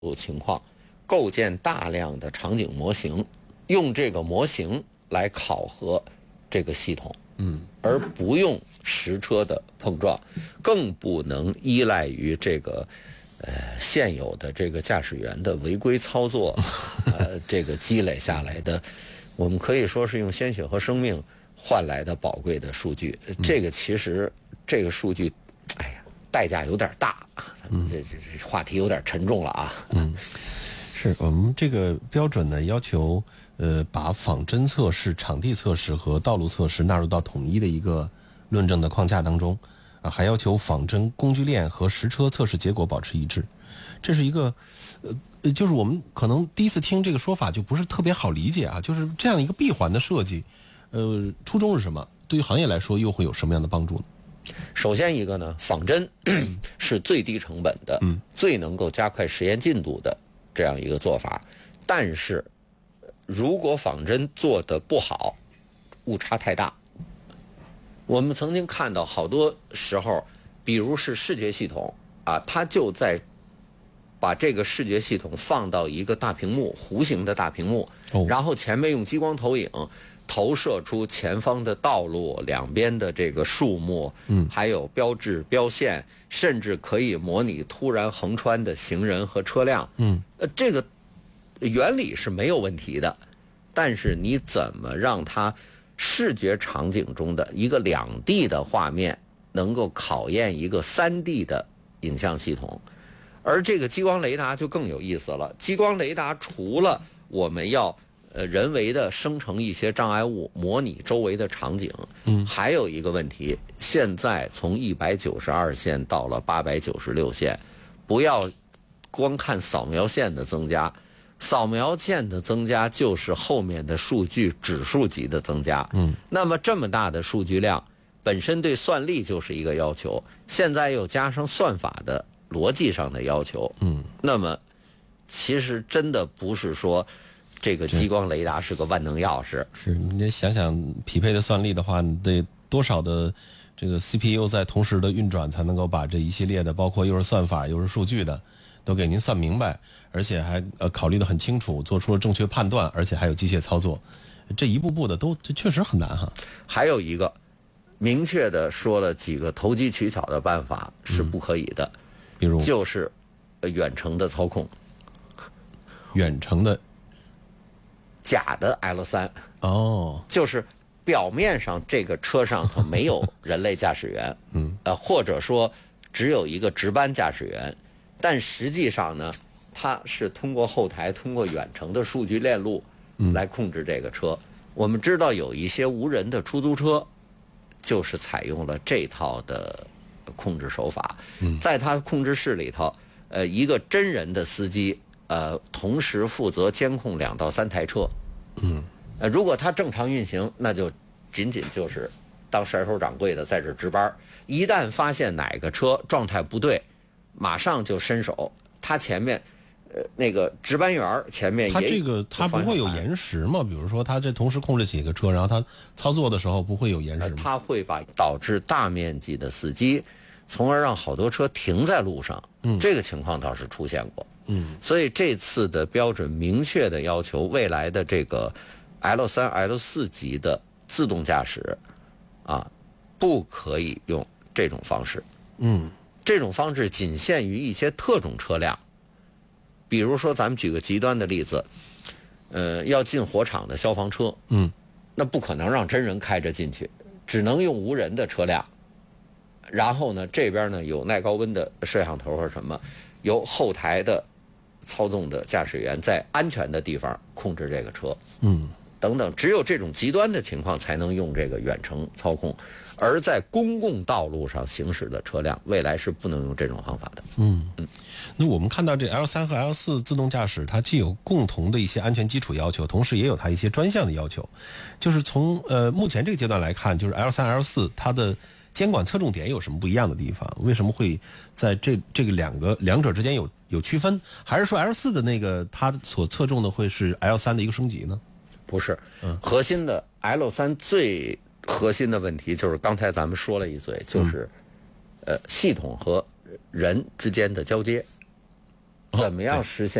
情况，构建大量的场景模型，用这个模型来考核这个系统，而不用实车的碰撞，更不能依赖于这个现有的这个驾驶员的违规操作，这个积累下来的，我们可以说是用鲜血和生命换来的宝贵的数据。这个其实这个数据，哎呀，代价有点大，咱们这话题有点沉重了啊。 是我们这个标准呢，要求把仿真测试、场地测试和道路测试纳入到统一的一个论证的框架当中啊，还要求仿真工具链和实车测试结果保持一致。这是一个就是我们可能第一次听这个说法就不是特别好理解啊，就是这样一个闭环的设计，初衷是什么？对于行业来说又会有什么样的帮助呢？ 首先一个呢，仿真是最低成本的，最能够加快实验进度的这样一个做法。但是如果仿真做得不好，误差太大。我们曾经看到好多时候，比如是视觉系统啊，它就在把这个视觉系统放到一个大屏幕，弧形的大屏幕，然后前面用激光投影投射出前方的道路、两边的这个树木，还有标志标线，甚至可以模拟突然横穿的行人和车辆。这个原理是没有问题的，但是你怎么让它视觉场景中的一个2D 的画面能够考验一个3D 的影像系统？而这个激光雷达就更有意思了。激光雷达除了我们要人为的生成一些障碍物，模拟周围的场景，还有一个问题，现在从192线到了896线，不要光看扫描线的增加，扫描线的增加就是后面的数据指数级的增加。那么这么大的数据量，本身对算力就是一个要求，现在又加上算法的逻辑上的要求，那么其实真的不是说这个激光雷达是个万能钥匙。 是，你得想想匹配的算力的话，你得多少的这个 CPU 在同时的运转，才能够把这一系列的，包括又是算法又是数据的，都给您算明白，而且还考虑得很清楚，做出了正确判断，而且还有机械操作，这一步步的都这确实很难哈。 还有一个明确的说了几个投机取巧的办法是不可以的， 比如就是远程的操控， 远程的假的 L3，就是表面上这个车上头没有人类驾驶员，或者说只有一个值班驾驶员，但实际上呢，它是通过后台通过远程的数据链路来控制这个车。我们知道有一些无人的出租车就是采用了这套的控制手法，在它控制室里头，一个真人的司机同时负责监控2到3台车。如果它正常运行，那就仅仅就是当甩手掌柜的在这值班。一旦发现哪个车状态不对，马上就伸手。他前面那个值班员前面也他不会有延时吗？比如说他这同时控制几个车，然后他操作的时候不会有延时吗？ 他会导致大面积的死机，从而让好多车停在路上。这个情况倒是出现过。所以这次的标准明确的要求，未来的这个 L3、L4 级的自动驾驶不可以用这种方式。这种方式仅限于一些特种车辆，比如说咱们举个极端的例子，要进火场的消防车，那不可能让真人开着进去，只能用无人的车辆。然后呢，这边呢有耐高温的摄像头或什么，由后台的操纵的驾驶员在安全的地方控制这个车，等等，只有这种极端的情况才能用这个远程操控，而在公共道路上行驶的车辆，未来是不能用这种方法的。 那我们看到这 L3 和 L4 自动驾驶，它既有共同的一些安全基础要求，同时也有它一些专项的要求。就是从目前这个阶段来看，就是 L3、L4 它的监管侧重点有什么不一样的地方？为什么会在这个两者之间有区分？还是说 L4 的那个它所侧重的会是 L3 的一个升级呢？ 不是，核心的 L3 最核心的问题就是刚才咱们说了一嘴，就是系统和人之间的交接。 怎么样实现